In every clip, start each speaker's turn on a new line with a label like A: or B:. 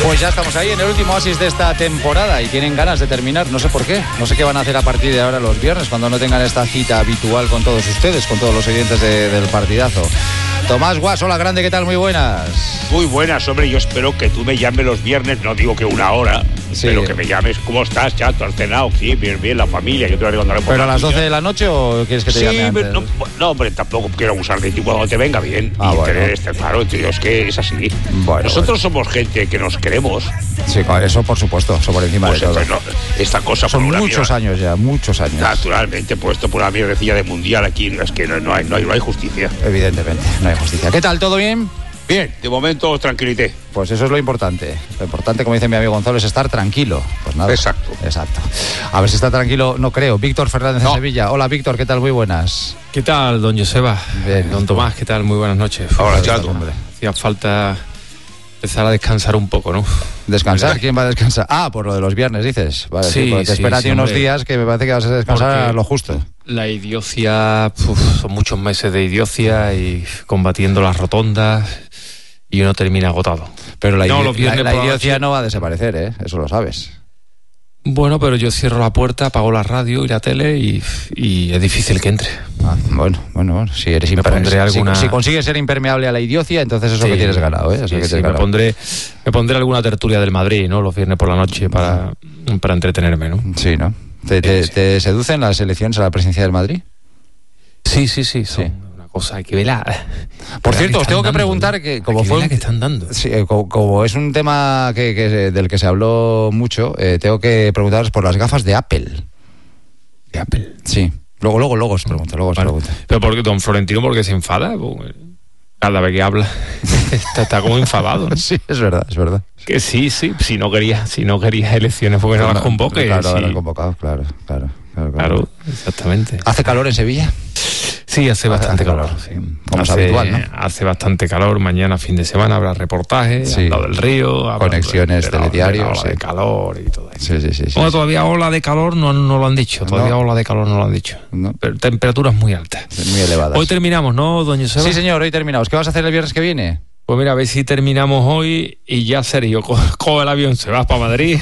A: Pues ya estamos ahí en el último oasis de esta temporada y tienen ganas de terminar, no sé por qué. No sé qué van a hacer a partir de ahora los viernes cuando no tengan esta cita habitual con todos ustedes, con todos los oyentes del partidazo. Tomás Guas, hola grande, ¿qué tal? Muy buenas.
B: Muy buenas, hombre, yo espero que tú me llames los viernes, no digo que una hora, sí, pero que me llames, ¿cómo estás, chato? ¿Has cenado? Sí, bien, la familia, yo te lo recordaré por
A: ¿Pero a las 12 de la noche o quieres que te llame antes?
B: No, hombre, tampoco quiero abusar de ti cuando te venga bien.
A: Bueno.
B: Claro, tío, es que es así. Nosotros somos gente que nos queremos.
A: Sí, eso por supuesto, eso por encima de todo.
B: Esta cosa
A: son muchos años ya, muchos años.
B: Naturalmente, puesto por una mierdecilla de mundial aquí, es que no hay justicia.
A: Evidentemente, no hay justicia. ¿Qué tal? ¿Todo bien?
B: Bien, de momento tranquilité.
A: Pues eso es lo importante. Lo importante, como dice mi amigo Gonzalo, es estar tranquilo. Pues nada.
B: Exacto.
A: A ver si está tranquilo, no creo. Víctor Fernández de Sevilla. Hola, Víctor, ¿qué tal? Muy buenas.
C: ¿Qué tal, don Joseba?
A: Bien.
C: Don Tomás, ¿qué tal? Muy buenas noches.
B: Hola, chato.
C: Hacía falta empezar a descansar un poco, ¿no?
A: ¿Descansar? ¿Quién va a descansar? Ah, por lo de los viernes, dices. Vale,
C: sí,
A: espérate unos días que me parece que vas a descansar lo justo.
C: La idiocia, son muchos meses de idiocia y combatiendo las rotondas y uno termina agotado.
A: Pero la idiocia no va a desaparecer, ¿eh? Eso lo sabes.
C: Bueno, pero yo cierro la puerta, apago la radio y la tele y es difícil que entre.
A: Bueno, si eres si consigues ser impermeable a la idiocia, entonces eso que tienes ganado, ¿eh?
C: Me pondré alguna tertulia del Madrid, ¿no? Los viernes por la noche para entretenerme, ¿no?
A: Sí, ¿no? ¿Te seducen las elecciones a la presidencia del Madrid?
C: Sí. Son una cosa, hay que verla.
A: Por cierto, os tengo que preguntar que como fue
C: que están dando.
A: Sí, como es un tema del que se habló mucho, tengo que preguntaros por las gafas de Apple.
C: ¿De Apple?
A: Sí. Luego os pregunto,
C: Pero porque don Florentino, ¿por qué se enfada? Cada vez que habla está como enfadado, ¿no?
A: Sí, es verdad.
C: Que sí, si no quería elecciones porque no las convoque.
A: Claro,
C: sí.
A: las convocado, claro.
C: Claro, exactamente.
A: ¿Hace calor en Sevilla?
C: Sí, hace bastante calor. Sí.
A: Como es habitual, ¿no?
C: Hace bastante calor. Mañana, fin de semana, habrá reportajes al lado del río.
A: Conexiones, telediarios.
C: De calor y todo eso.
A: Sí.
C: Bueno, todavía ola de calor no lo han dicho. Ola de calor no lo han dicho.
A: No.
C: Pero temperaturas muy altas.
A: Muy elevadas.
C: Hoy terminamos, ¿no, doña Seba?
A: Sí, señor, hoy terminamos. ¿Qué vas a hacer el viernes que viene?
C: Pues mira, a ver si terminamos hoy y ya Sergio coge el avión, se va para Madrid.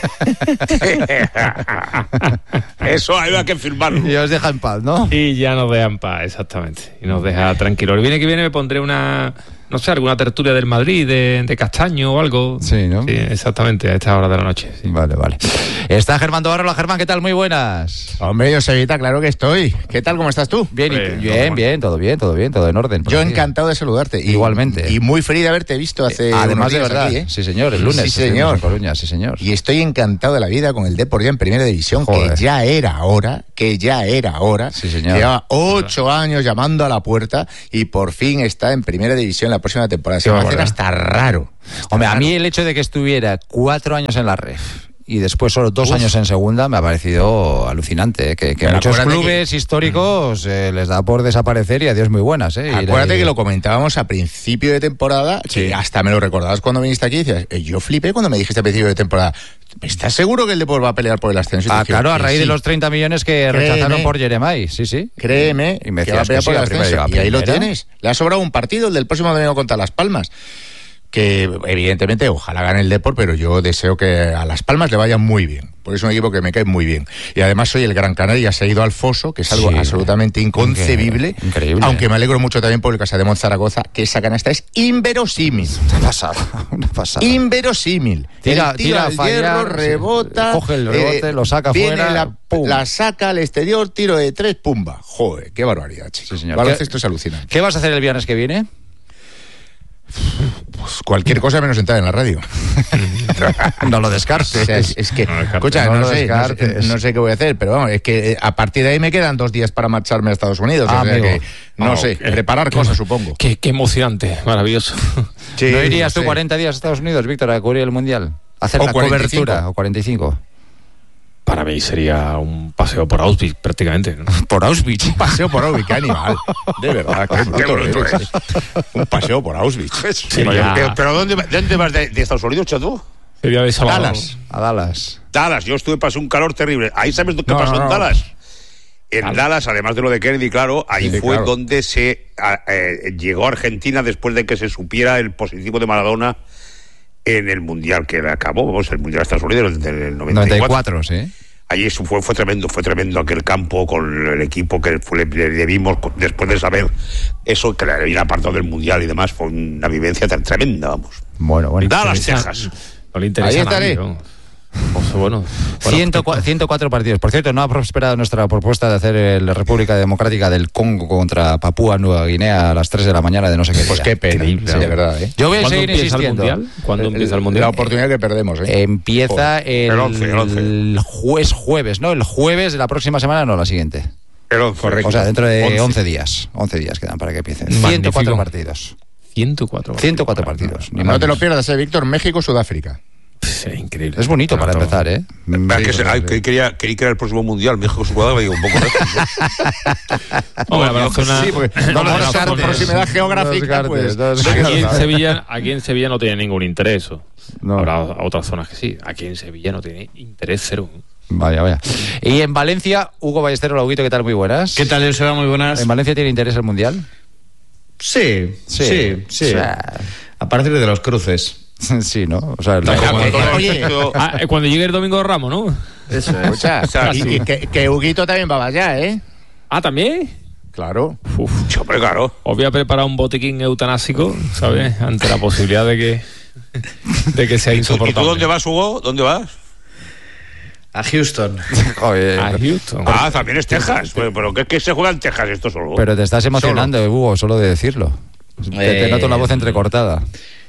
B: Eso hay que firmarlo.
A: Y os deja en paz, ¿no?
C: Y ya nos deja en paz, exactamente. Y nos deja tranquilos. El que viene me pondré alguna tertulia del Madrid, de Castaño o algo.
A: Sí, ¿no?
C: Sí, exactamente, a esta hora de la noche. Sí.
A: Vale. Está Germán Tobarro. Hola, Germán, ¿qué tal? Muy buenas.
D: Hombre, Josebita, claro que estoy. ¿Qué tal? ¿Cómo estás tú?
A: Bien, todo en orden.
D: Yo encantado de saludarte.
A: Igualmente.
D: Y muy feliz de haberte visto hace
A: además
D: unos días
A: de verdad.
D: Aquí, ¿eh?
A: Sí, señor, el lunes.
D: Sí, señor.
A: En Coruña, sí, señor.
D: Y estoy encantado de la vida con el Depor ya en Primera División,
A: Joder.
D: que ya era hora.
A: Sí, señor.
D: Lleva 8 años llamando a la puerta y por fin está en Primera División la próxima temporada. Se va a hacer hasta raro.
A: Hombre, a mí el hecho de que estuviera 4 años en la REF y después solo 2 años en segunda me ha parecido alucinante, que muchos clubes históricos les da por desaparecer y adiós muy buenas.
D: Acuérdate que lo comentábamos a principio de temporada, que hasta me lo recordabas cuando viniste aquí y decías, yo flipé cuando me dijiste a principio de temporada, ¿estás seguro que el Depor va a pelear por el ascenso?
A: Claro, a raíz de los 30 millones que rechazaron por Jeremai, sí.
D: Créeme,
A: y me
D: que va a pelear por el ascenso. Y ahí lo tienes. Le ha sobrado un partido, el del próximo domingo contra Las Palmas. Que evidentemente ojalá gane el Depor, pero yo deseo que a Las Palmas le vaya muy bien, porque es un equipo que me cae muy bien. Y además soy el Gran Canaria, se ha ido al foso, que es algo absolutamente inconcebible.
A: Increíble.
D: Aunque me alegro mucho también por el Casa de Zaragoza, que esa canasta es inverosímil.
A: Una pasada.
D: Inverosímil.
A: Tira
D: al
A: falla,
D: hierro, rebota,
A: coge el rebote, lo saca fuera,
D: la saca al exterior, tiro de 3, pumba. Joder, qué barbaridad, chico.
A: Sí, señor.
D: Baloncesto es alucinante.
A: ¿Qué vas a hacer el viernes que viene?
D: Pues cualquier cosa menos entrar en la radio.
A: No lo descartes.
D: O sea, es que, escucha, no sé qué voy a hacer, pero vamos, es que a partir de ahí me quedan 2 días para marcharme a Estados Unidos. O sea que, no sé, preparar cosas, supongo.
C: Qué emocionante, maravilloso.
A: Sí, ¿no irías tú 40 días a Estados Unidos, Víctor, a cubrir el Mundial? Hacer la cobertura, o 45.
C: Para mí sería un paseo por Auschwitz, prácticamente, ¿no?
A: ¿Por Auschwitz?
D: Un paseo por Auschwitz, qué animal. De verdad, qué bruto eres. Un paseo por Auschwitz.
B: ¿Pero dónde vas de Estados Unidos, chato?
C: Sería de
D: Dallas.
A: A Dallas.
B: Yo pasé un calor terrible. ¿Ahí sabes qué pasó en Dallas? En Dallas, además de lo de Kennedy, claro, ahí fue donde se llegó a Argentina después de que se supiera el positivo de Maradona en el Mundial que acabó, vamos, el Mundial de Estados Unidos del
A: 94, sí.
B: Allí fue tremendo aquel campo con el equipo que le vimos después de saber eso, que le habían apartado del Mundial y demás. Fue una vivencia tremenda, vamos.
A: Bueno.
B: Dallas, Texas.
C: No le interesa.
D: Ahí estaré.
C: A nadie, ¿no? Bueno,
A: 104 partidos. Por cierto, no ha prosperado nuestra propuesta de hacer la República Democrática del Congo contra Papúa Nueva Guinea a las 3 de la mañana de no sé qué.
D: Pues qué pena, sí, de verdad.
A: Yo voy a seguir
C: empieza
A: insistiendo.
C: el Mundial? ¿Cuándo empieza el Mundial?
D: La oportunidad que perdemos, ¿eh?
A: Empieza el
B: 11.
A: jueves, ¿no? El jueves de la próxima semana, no, la siguiente.
B: Correcto.
A: O sea, dentro de
B: 11.
A: 11 días. 11 días quedan para que empiecen.
C: Magnífico.
A: 104 partidos.
C: 104
A: partidos. Ni
D: No
A: más.
D: te lo pierdas, Víctor. México-Sudáfrica.
C: Es increíble.
A: Es bonito para empezar, ¿eh?
B: Creí que era el próximo Mundial, México su jugador, digo, un poco
C: Hombre, habrá zona-
D: Sí, porque
A: No,
D: por
A: no,
D: esa
A: no,
D: proximidad geográfica,
A: no,
D: pues...
A: no,
C: Aquí en Sevilla no tiene ningún interés.
A: No.
C: Habrá otras zonas que sí. Aquí en Sevilla no tiene interés cero.
A: Vaya. Y en Valencia, Hugo Ballesteros, Lauguito, ¿qué tal? Muy buenas.
E: ¿Qué tal, Joseba? Muy buenas.
A: ¿En Valencia tiene interés el Mundial?
E: Sí.
A: O sea,
E: A partir de los cruces.
A: sí, ¿no? O sea,
D: Oye,
C: Cuando llegue el Domingo de Ramos, ¿no?
E: Eso es.
D: escucha, y que Huguito también va allá, ¿eh?
C: Ah, ¿también?
D: Claro.
B: Hombre, claro.
C: Os voy a preparar un botiquín eutanásico, ¿sabes? Ante la posibilidad de que sea
B: ¿Y tú
C: insoportable.
B: dónde vas, Hugo? ¿Dónde vas?
E: A Houston.
A: joder.
C: A Houston.
B: También es Texas. Pero ¿qué se juega en Texas esto solo?
A: Pero te estás emocionando, Hugo, solo de decirlo. Te noto la voz entrecortada.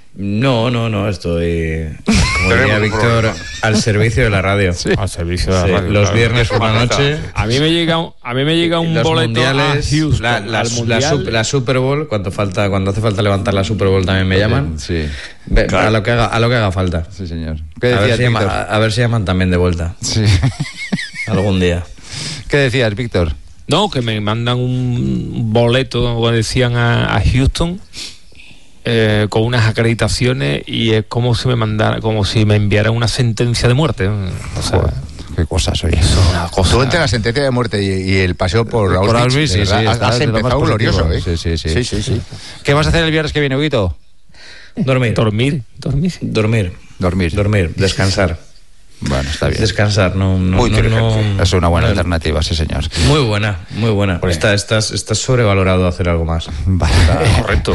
E: No, estoy, como
B: Tenemos
E: diría
B: un
E: Víctor,
B: problema.
E: al servicio de la radio.
C: Al servicio de la
E: Sí,
C: radio,
E: los
C: claro.
E: viernes por la noche.
C: A mí me llega un
E: Los
C: boleto
E: mundiales,
C: a Houston.
E: la
C: Mundial.
E: Super Bowl, cuando hace falta levantar la Super Bowl también me llaman.
A: Sí,
E: A lo que haga falta.
A: sí, señor. ¿Qué
E: A
A: decías,
E: ver,
A: Víctor?
E: a ver si llaman también de vuelta.
A: Sí.
E: Algún día.
A: ¿Qué decías, Víctor?
C: No, que me mandan un boleto, como decían, a Houston con unas acreditaciones y es como si me enviaran una sentencia de muerte. O sea,
A: Joder, qué cosas soy.
C: eso es una cosa.
D: Tú entre la sentencia de muerte y el paseo por
A: Auschwitz,
D: de
A: sí,
D: verdad,
A: estás
D: has
A: de lo más
D: empezado
A: positivo.
D: glorioso, ¿eh?
A: Sí. ¿Qué vas a hacer el viernes que viene, Huguito?
E: Dormir.
A: Dormir.
E: Descansar.
A: Bueno, está bien.
E: Descansar,
B: Muy inteligente.
A: Es una buena alternativa, sí, señor.
E: Muy buena. Estás sobrevalorado hacer algo más.
A: Vale.
C: Correcto.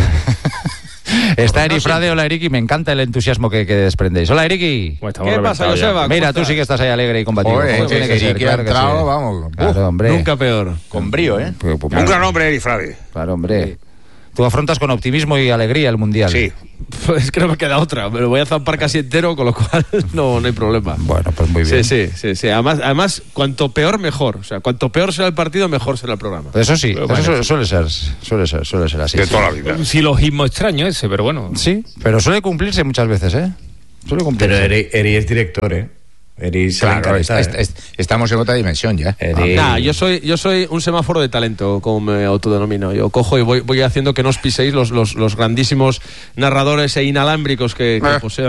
A: Está Eri Frade, hola Eriki, me encanta el entusiasmo que desprendéis. Hola Eriki.
C: Pues estamos
F: ¿Qué pasa,
C: reventados ya.
F: Joseba?
A: Mira, tú sí que estás ahí alegre y combativo.
D: Joder,
A: como tiene que ser,
D: Eriki ha
A: claro que
D: entrado,
A: sí.
D: vamos.
A: Claro, hombre.
F: Nunca peor.
D: Con brío, ¿eh?
A: Pues,
B: Un gran hombre, Erifrade.
A: Claro, hombre. Tú afrontas con optimismo y alegría el Mundial.
B: Sí.
F: Pues que no me queda otra. Me lo voy a zampar casi entero, con lo cual no hay problema.
A: Bueno, pues muy bien.
F: Sí. Además, cuanto peor, mejor. O sea, cuanto peor será el partido, mejor será el programa.
A: Eso sí,
C: Pero bueno,
A: eso suele ser así.
B: De toda la vida.
C: Un silogismo extraño ese, pero bueno.
A: Sí, pero suele cumplirse muchas veces, ¿eh? Suele
E: Pero
A: cumplirse.
E: Eri es director, ¿eh? Eri se
D: Claro,
E: encarta,
D: estamos en otra dimensión ya.
E: Eri-
F: Nah, yo soy un semáforo de talento, como me autodenomino. Yo cojo y voy haciendo que no os piséis los grandísimos narradores e inalámbricos que poseen.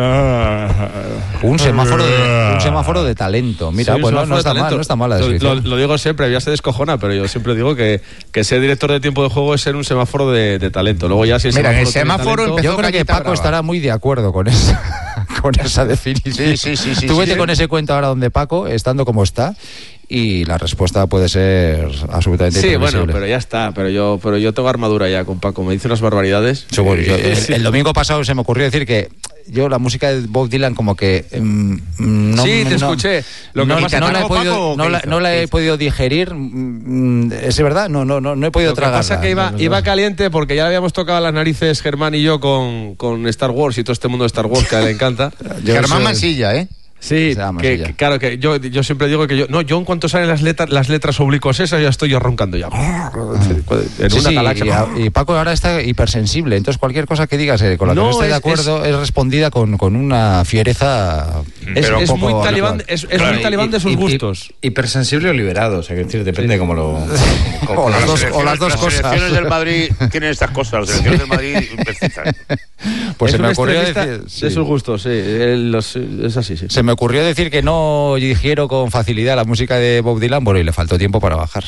A: Un semáforo de talento. Mira,
F: Soy un
A: pues no
F: semáforo de
A: está mal,
F: talento.
A: no está mal la
F: Lo
A: descripción.
F: digo siempre, ya se descojona, pero yo siempre digo que ser director de tiempo de juego es ser un semáforo de talento. Luego ya si el
D: Mira, en el
F: tiene
D: semáforo
F: talento-
D: empezó
A: Yo creo que
D: Cañita
A: Paco
D: Brava.
A: estará muy de acuerdo con esa definición.
D: Sí,
A: Tú vete
D: sí.
A: con ese cuento ahora donde Paco, estando como está, y la respuesta puede ser absolutamente
F: Sí,
A: imprevisible.
F: bueno, pero ya está. Pero yo tengo armadura ya con Paco. Me dice unas barbaridades.
A: Seguro. El domingo pasado se me ocurrió decir que yo la música de Bob Dylan como que no,
F: Sí, te escuché. Lo que
A: no,
F: pasa-
A: no la he
D: Paco,
A: podido,
D: ¿o qué hizo?
A: no la he podido digerir. ¿Es verdad? No he podido
F: Lo que
A: tragarla.
F: pasa que iba caliente porque ya le habíamos tocado las narices Germán y yo con Star Wars y todo este mundo de Star Wars que a él le encanta.
D: Germán
A: soy-
D: Mansilla, ¿eh?
F: Sí,
A: Se llama
F: que,
A: así ya.
F: claro que yo siempre digo que yo en cuanto salen las letras oblicuas esas ya estoy yo roncando ya. En
A: Sí,
F: una
A: sí,
F: galaxia.
A: y Paco ahora está hipersensible, entonces cualquier cosa que digas con la que
F: No,
A: no esté de
F: es-
A: acuerdo es respondida con una fiereza.
F: Es
A: pero un poco
F: muy talibán,
A: habitual.
F: es muy talibán de sus gustos.
E: Hipersensible o liberado, o sea, que decir, depende cómo lo.
A: O las dos
B: Las
A: cosas.
B: selecciones del Madrid tienen estas cosas. Las selecciones del Madrid precisan.
A: Pues
F: es
A: se me
F: un
A: ocurrió
F: extremista
A: decir, sí.
F: de sus gustos, sí. Es así, sí.
A: Se me ocurrió decir que no digiero con facilidad la música de Bob Dylan, bueno, y le faltó tiempo para bajar.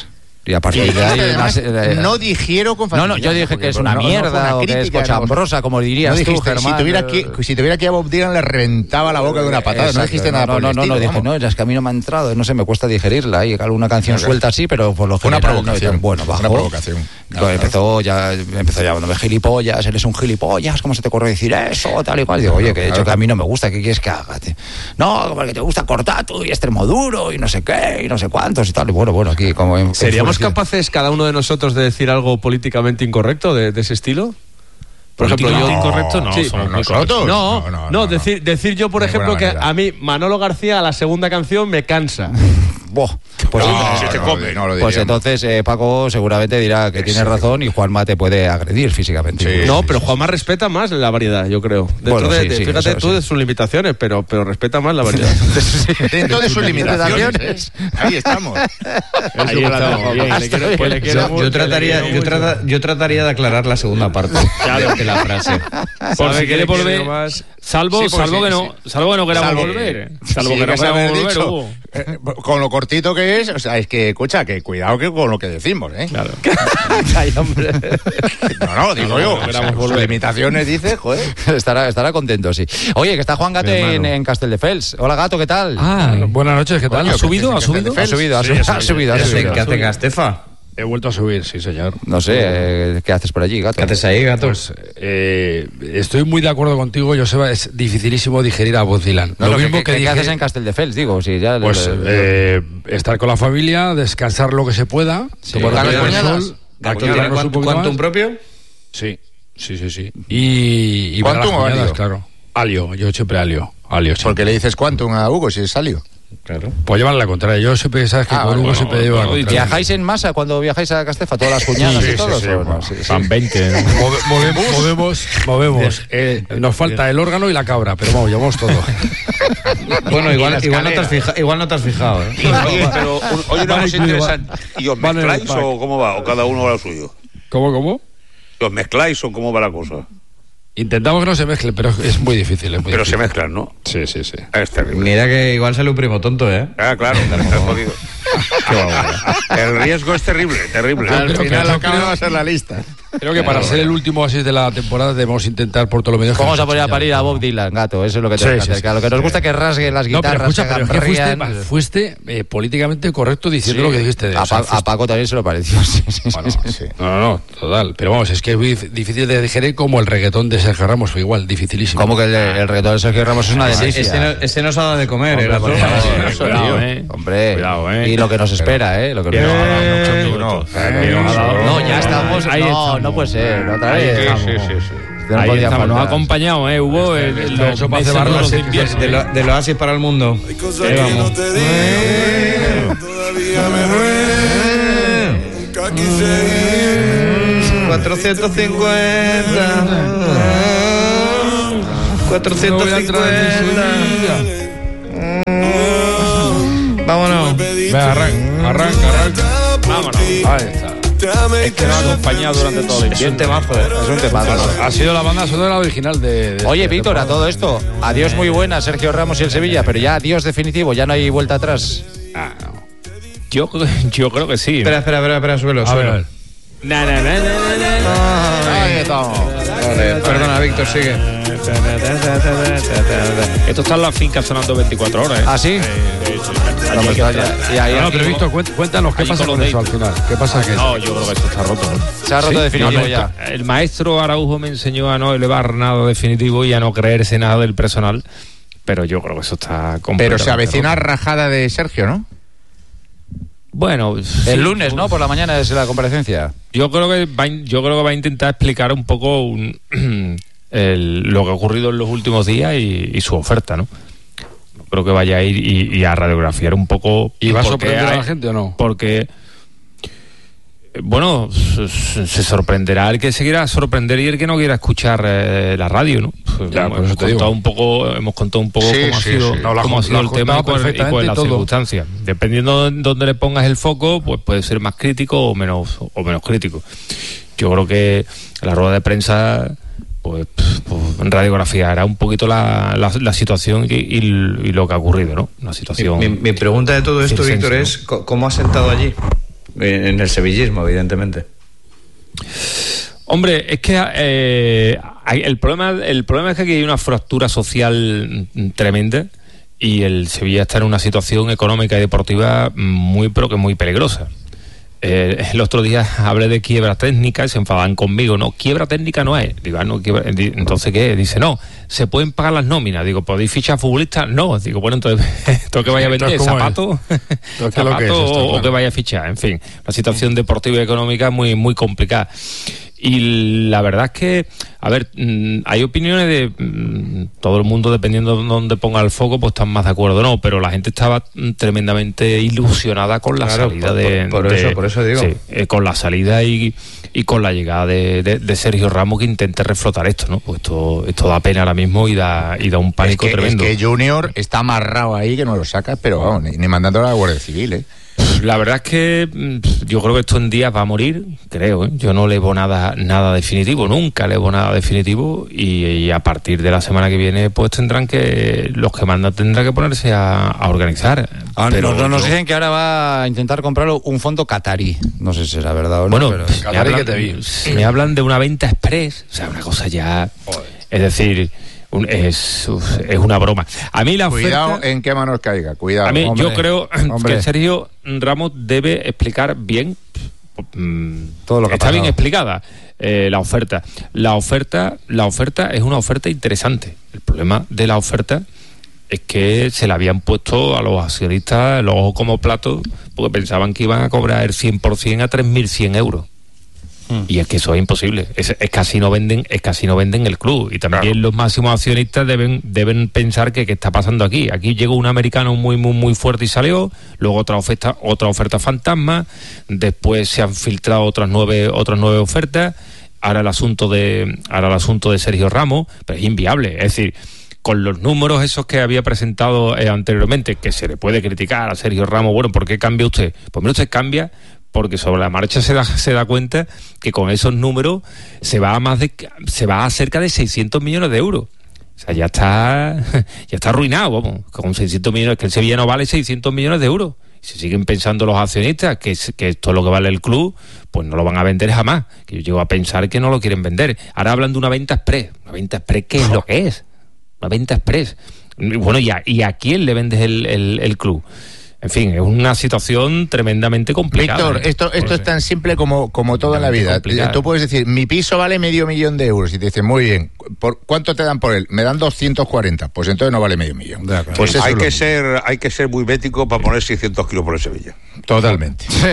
A: Y a partir de ahí...
D: Además, no digiero con facilidad.
A: No, yo dije que es una mierda o que es cochambrosa, como dirías tú, Germán.
D: Si tuviera aquí a Bob Dylan le reventaba la boca de una patada. No dijiste nada por el estilo.
A: No, dije, no, es que a mí no me ha entrado, no sé, me cuesta digerirla. Hay alguna canción suelta así, pero por lo general...
D: Una provocación.
A: Bueno, bajó.
D: Una provocación.
A: Empezó llamándome gilipollas, eres un gilipollas, ¿cómo se te ocurre decir eso? Tal y cual. Digo, oye, que de hecho que a mí no me gusta, ¿qué quieres que haga? No, porque te gusta Cortatu y Extremoduro y no sé qué, y no sé cuántos y tal. Y bueno, aquí como...
F: ¿Seríamos capaces cada uno de nosotros de decir algo políticamente incorrecto de ese estilo? Por ejemplo, yo
C: incorrecto no,
F: sí,
C: somos muy
D: nosotros.
F: No, decir yo, por ejemplo, que a mí Manolo García a la segunda canción me cansa.
A: Pues entonces Paco seguramente dirá que tiene razón y Juanma te puede agredir físicamente.
F: Pero Juanma respeta más la variedad, yo creo. Fíjate tú de sus limitaciones, pero respeta más la variedad.
D: Dentro de sus limitaciones. Ahí estamos.
E: Yo trataría de aclarar la segunda parte de la frase.
C: Por si quiere volver, salvo que no queramos volver. Salvo que no queramos volver, Hugo.
D: Con lo cortito que es, o sea, es que, escucha, que cuidado que con lo que decimos, ¿eh?
C: Claro.
A: Ay, hombre.
D: Digo yo. Sus limitaciones, dice, joder.
A: Estará contento, sí. Oye, que está Juan Gate en Castelldefels. Hola, Gato, ¿qué tal?
G: Buenas noches, ¿qué tal?
A: ¿Ha subido? ¿Ha subido?
E: ¿Qué hace Castefa?
G: He vuelto a subir, sí, señor.
A: No sé, ¿qué haces por allí, Gato?
E: ¿Qué haces ahí, Gato?
G: Pues estoy muy de acuerdo contigo, Joseba, es dificilísimo digerir a Bob Dylan.
A: Lo mismo que ¿qué haces en Castelldefels? Digo, si ya...
G: Pues estar con la familia, descansar lo que se pueda, tomar el sol...
E: ¿Quantum propio?
G: Sí. Y ver las mañanas, claro. Alio, yo siempre alio.
D: ¿Por qué le dices Quantum a Hugo si es alio?
G: Claro. Pues llevan la contraria. Yo siempre, sabes que con Hugo siempre llevo la contraria.
A: ¿Viajáis en masa cuando viajáis a Castefa? ¿Todas las cuñadas y todos?
C: Van 20.
G: Movemos. Nos falta el órgano y la cabra, pero vamos, llevamos todo.
E: Bueno, igual no te has fijado, ¿eh?
B: Pero oye, una cosa interesante. ¿Y os mezcláis o cómo va? ¿O cada uno va lo suyo?
G: ¿Cómo?
B: ¿Os mezcláis o cómo va la cosa?
G: Intentamos que no se mezclen, pero es muy difícil.
B: Pero se mezclan, ¿no?
G: Sí.
B: Es terrible.
E: Mira que igual sale un primo tonto, ¿eh?
B: Claro, está jodido. El riesgo es terrible.
D: Al final la cabra va a ser la lista.
G: Creo que para ser el último así de la temporada debemos intentar por todo lo menos...
A: Vamos a poner a parir a Bob Dylan, Gato, eso es lo que tenemos que hacer. Que a lo que nos gusta que rasgue las guitarras.
G: Pero escucha, fuiste políticamente correcto diciendo lo que dijiste de
A: a Paco también se lo pareció.
G: No, total. Pero vamos, es que es muy difícil de digerir como el reggaetón de Sergio Ramos, fue igual, dificilísimo.
A: Como que el reggaetón de Sergio Ramos es una delicia.
E: Ese nos ha dado de comer,
A: Hombre, y lo que nos espera, ¿eh? No, ya estamos... No puede ser, otra vez.
C: Sí. Ahí estamos, nos ha acompañado, Hugo, los meses duros de invierno.
E: Del oasis para el mundo.
H: Ahí vamos. Aquí
E: 450. Vámonos.
G: Arranca.
C: Vámonos.
G: Ahí está.
C: Es que nos ha acompañado durante todo el invierno.
A: Es un temazo.
G: Ha sido la banda sonora original de
A: Oye, Víctor, a todo esto, adiós muy buena, Sergio Ramos y el Sevilla, pero ya adiós definitivo, ya no hay vuelta atrás.
C: Yo creo que sí.
E: Espera, suelo.
G: A ver.
D: Ahí estamos.
E: Perdona, Víctor, sigue.
C: Esto está en la finca sonando 24 horas, ¿eh?
A: ¿Ah, sí?
G: Pero Víctor, cuéntanos, ¿qué pasa con eso al final? ¿Qué pasa?
C: No, yo creo que esto está roto.
A: Se ha roto definitivo ya.
C: El maestro Araujo me enseñó a no elevar nada definitivo y a no creerse nada del personal, pero yo creo que eso está completamente
D: Pero se avecina rajada de Sergio, ¿no?
C: Bueno,
A: el lunes, ¿no? Por la mañana es la comparecencia.
C: Yo creo que va a intentar explicar un poco lo que ha ocurrido en los últimos días y su oferta, ¿no? Creo que vaya a ir y a radiografiar un poco.
G: ¿Y va a sorprender a la gente o no?
C: Porque, bueno, se sorprenderá el que se quiera sorprender y el que no quiera escuchar la radio, ¿no? Hemos contado un poco cómo ha sido el tema y cuál es la circunstancia. Dependiendo de dónde le pongas el foco, pues puede ser más crítico o menos crítico. Yo creo que la rueda de prensa pues radiografiará un poquito la situación y lo que ha ocurrido, ¿no? Una situación.
E: Mi pregunta de todo esto, Víctor, es ¿cómo has sentado allí? en el sevillismo, evidentemente.
C: Hombre, es que el problema es que aquí hay una fractura social tremenda y el Sevilla está en una situación económica y deportiva muy peligrosa. El otro día hablé de quiebra técnica y se enfadan conmigo. No, quiebra técnica no es. Digo, no, entonces ¿qué? Dice, no, se pueden pagar las nóminas. Digo, ¿podéis fichar futbolistas? No. Digo, bueno, entonces, ¿todo que vaya a vender? ¿Zapatos? ¿O que vaya a fichar? En fin, la situación deportiva y económica muy, muy complicada. Y la verdad es que, a ver, hay opiniones de todo el mundo, dependiendo de dónde ponga el foco, pues están más de acuerdo o no, pero la gente estaba tremendamente ilusionada con la salida
E: por eso digo.
C: Sí, con la salida y con la llegada de Sergio Ramos, que intente reflotar esto, ¿no? Pues esto da pena ahora mismo y da un pánico tremendo.
D: Es que Junior está amarrado ahí, que no lo saca, pero vamos, ni mandándolo a la Guardia Civil, ¿eh?
C: La verdad es que yo creo que esto en días va a morir, creo, ¿eh? Yo no le veo nada definitivo, nunca le veo nada definitivo y a partir de la semana que viene pues los que mandan tendrán que ponerse a organizar.
A: Pero nos dicen que ahora va a intentar comprarlo un fondo catarí, no sé si será verdad o no.
C: Bueno,
A: pero
C: me hablan de una venta express, o sea, una cosa ya, es decir... Es una broma. A mí la oferta,
D: cuidado en qué manos caiga, cuidado.
C: A mí, yo creo que Sergio Ramos debe explicar bien todo lo que está bien explicada la oferta. La oferta es una oferta interesante. El problema de la oferta es que se la habían puesto a los accionistas los ojos como platos porque pensaban que iban a cobrar el 100% a 3.100 euros. Y es que eso es imposible, es casi no venden el club, y también los máximos accionistas deben pensar que qué está pasando aquí llegó un americano muy muy muy fuerte y salió, luego otra oferta fantasma, después se han filtrado otras nueve ofertas, ahora el asunto de Sergio Ramos, pero es inviable, es decir, con los números esos que había presentado anteriormente, que se le puede criticar a Sergio Ramos, bueno, ¿por qué cambia usted? Pues mira, usted cambia porque sobre la marcha se da cuenta que con esos números se va a cerca de 600 millones de euros. O sea, ya está arruinado, vamos. Con 600 millones, que el Sevilla no vale 600 millones de euros. Si siguen pensando los accionistas que esto es lo que vale el club, pues no lo van a vender jamás. Que yo llego a pensar que no lo quieren vender. Ahora hablan de una venta express. ¿Una venta express qué es lo que es? Una venta express. Bueno, ¿y a quién le vendes el club? En fin, es una situación tremendamente complicada.
D: Víctor, esto es tan simple como todo en la vida. Complicada. Tú puedes decir, mi piso vale $500,000 y te dicen, muy bien, ¿cuánto te dan por él? Me dan 240, pues entonces no vale $500,000.
B: Pues hay que ser muy bético para poner 600 kilos por el Sevilla.
D: Totalmente.
C: Sí.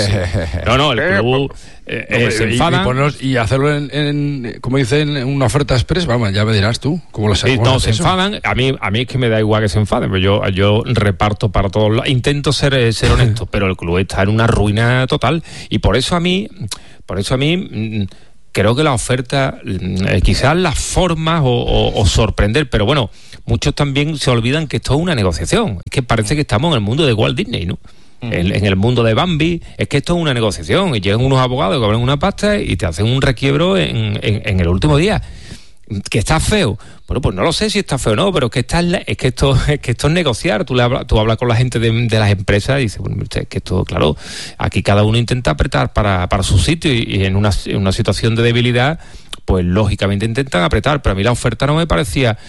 C: No, el club se enfadan.
G: Y hacerlo en como dicen, en una oferta express, vamos, ya me dirás tú cómo lo sabes.
C: No, se enfadan. A mí es que me da igual que se enfaden, pero yo reparto para todos lados. Intento ser honesto, pero el club está en una ruina total. Y por eso a mí creo que la oferta, quizás las formas o sorprender, pero bueno, muchos también se olvidan que esto es una negociación. Es que parece que estamos en el mundo de Walt Disney, ¿no? En el mundo de Bambi, es que esto es una negociación y llegan unos abogados que cobran una pasta y te hacen un requiebro en el último día. ¿Que está feo? Bueno, pues no lo sé si está feo o no, pero es que esto es negociar. Tú hablas con la gente de las empresas y dices, bueno, es que esto, claro, aquí cada uno intenta apretar para su sitio y en una situación de debilidad, pues lógicamente intentan apretar, pero a mí la oferta no me parecía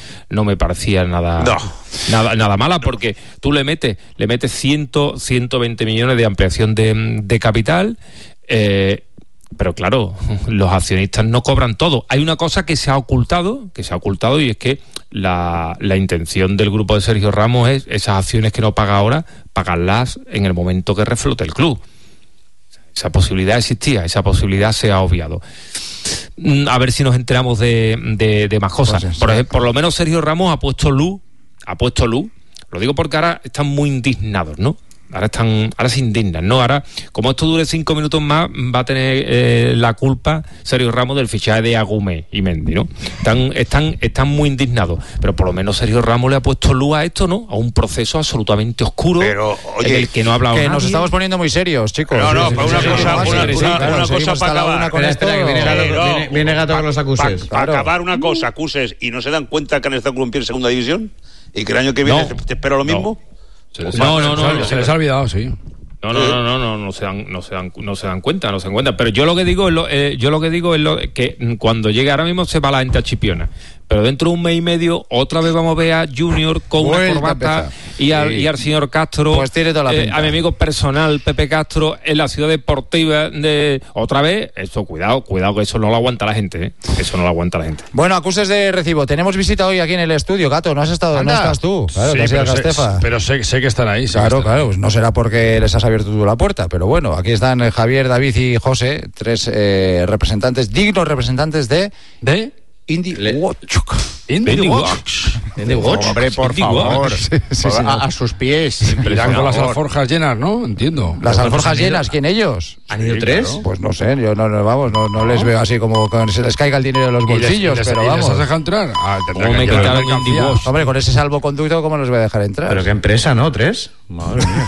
C: nada mala, porque tú le metes 120 millones de ampliación de capital, pero claro, los accionistas no cobran todo. Hay una cosa que se ha ocultado y es que la intención del grupo de Sergio Ramos es esas acciones que no paga ahora, pagarlas en el momento que reflote el club. Esa posibilidad existía, esa posibilidad se ha obviado. A ver si nos enteramos de más cosas. Por lo menos Sergio Ramos ha puesto luz. Lo digo porque ahora están muy indignados, ¿no? Ahora se indignan, ¿no? Ahora, como esto dure 5 minutos más, va a tener la culpa Sergio Ramos del fichaje de Agumé y Mendy, ¿no? Están muy indignados, pero por lo menos Sergio Ramos le ha puesto luz a esto, ¿no? A un proceso absolutamente oscuro,
B: pero, oye,
C: en el que no ha hablado nadie.
A: Nos estamos poniendo muy serios, chicos.
B: No, pero una cosa para acabar.
A: Espera, que viene Gato con los acuses.
B: Para acabar una cosa, acuses, y no se dan cuenta que han estado con un pie en segunda división y que el año que viene te espera lo mismo.
G: Se les ha olvidado, sí.
C: No se dan cuenta. Pero yo lo que digo es que cuando llegue ahora mismo se va la gente a Chipiona. Pero dentro de un mes y medio otra vez vamos a ver a Junior con una corbata y al señor Castro,
A: pues tiene toda la pinta.
C: a mi amigo personal Pepe Castro en la ciudad deportiva de otra vez. Eso, cuidado que eso no lo aguanta la gente, ¿eh? Eso no lo aguanta la gente.
A: Bueno, acuses de recibo. Tenemos visita hoy aquí en el estudio, Gato. No estás tú. Claro,
G: sí, pero sé que están ahí.
A: Claro, pues no será porque les has abierto tú la puerta, pero bueno, aquí están Javier, David y José, tres dignos representantes de Indie Watch.
D: Hombre, por favor. A sus pies.
G: Irán con las alforjas llenas, ¿no? Entiendo.
A: ¿Las alforjas llenas? ¿Quién ellos?
E: ¿Han ido tres?
A: Claro. Pues no sé, yo no les veo así como que se les caiga el dinero de los bolsillos, pero vamos.
G: ¿Les has dejado entrar?
C: ¿Cómo me quitaron Indie Watch?
A: Hombre, con ese salvoconducto, ¿cómo los voy a dejar entrar?
E: Pero qué empresa, ¿no? ¿Tres? Madre mía.